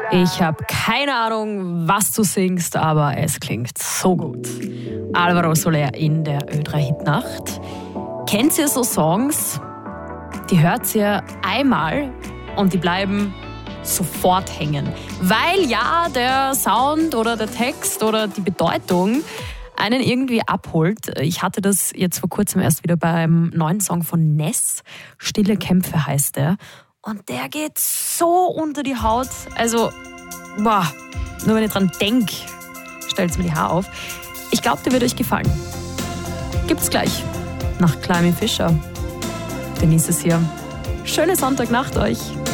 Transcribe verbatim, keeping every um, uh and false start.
Ich habe keine Ahnung, was du singst, aber es klingt so gut. Alvaro Soler in der Ö drei Hitnacht. Kennt ihr so Songs, die hört ihr einmal und die bleiben sofort hängen? Weil ja der Sound oder der Text oder die Bedeutung einen irgendwie abholt. Ich hatte das jetzt vor kurzem erst wieder beim neuen Song von Ness. Stille Kämpfe heißt der. Und der geht so unter die Haut. Also, boah, nur wenn ich dran denke, stellt's mir die Haare auf. Ich glaube, der wird euch gefallen. Gibt's gleich nach Climby Fisher. Denise ist hier. Schöne Sonntagnacht euch.